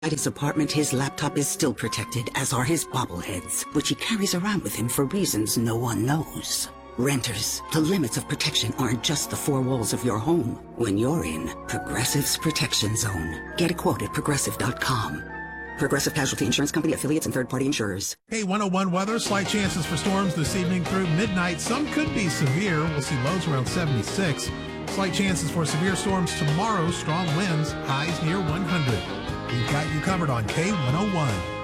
At his apartment, his laptop is still protected, as are his bobbleheads, which he carries around with him for reasons no one knows. Renters, the limits of protection aren't just the four walls of your home. When you're in Progressive's Protection Zone. Get a quote at Progressive.com. Progressive Casualty Insurance Company, affiliates, and third-party insurers. Hey, 101 weather. Slight chances for storms this evening through midnight. Some could be severe. We'll see lows around 76. Slight chances for severe storms tomorrow. Strong winds. Highs near 100. We've got you covered on K101.